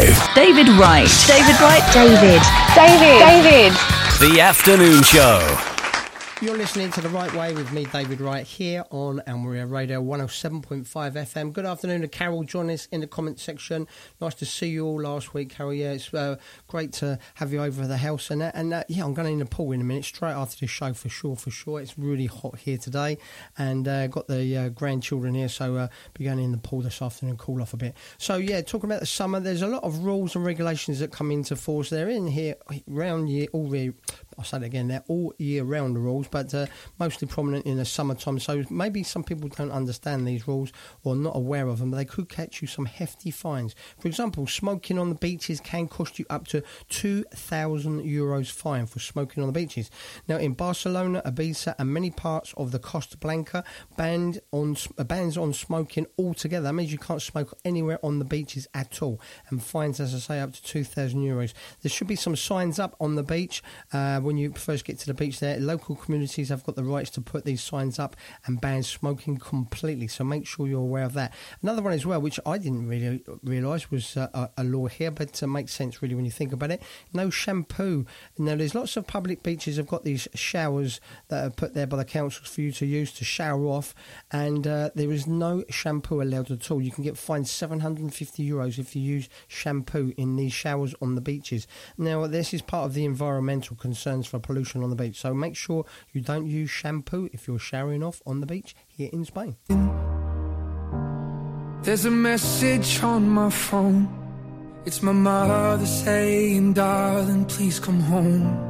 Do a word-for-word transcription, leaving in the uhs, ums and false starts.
five. David Wright. David Wright. David. David. David. The Afternoon Show. You're listening to The Right Way with me, David Wright, here on Almeria Radio one oh seven point five F M. Good afternoon to Carol. Join us in the comment section. Nice to see you all last week, Carol. Yeah, it's uh, great to have you over the house. And, uh, and uh, yeah, I'm going in the pool in a minute, straight after the show for sure, for sure. It's really hot here today. And uh, got the uh, grandchildren here, so uh, be going in the pool this afternoon, cool off a bit. So, yeah, talking about the summer, there's a lot of rules and regulations that come into force. They're in here round year, all year. I'll say that again, they're all year round the rules, but uh, mostly prominent in the summertime. So maybe some people don't understand these rules or not aware of them, but they could catch you some hefty fines. For example, smoking on the beaches can cost you up to two thousand euros fine for smoking on the beaches. Now, in Barcelona, Ibiza and many parts of the Costa Blanca, banned on, uh, bans on smoking altogether. That means you can't smoke anywhere on the beaches at all. And fines, as I say, up to two thousand euros. There should be some signs up on the beach uh, when you first get to the beach there. Local communities have got the rights to put these signs up and ban smoking completely, so make sure you're aware of that. Another one as well, which I didn't really realise was uh, a, a law here, but uh, makes sense really when you think about it. No shampoo. Now, there's lots of public beaches have got these showers that are put there by the councils for you to use to shower off, and uh, there is no shampoo allowed at all. You can get fined seven hundred fifty euros if you use shampoo in these showers on the beaches. Now, this is part of the environmental concerns for pollution on the beach, so make sure you don't use shampoo if you're showering off on the beach here in Spain. There's a message on my phone. It's my mother saying, darling, please come home.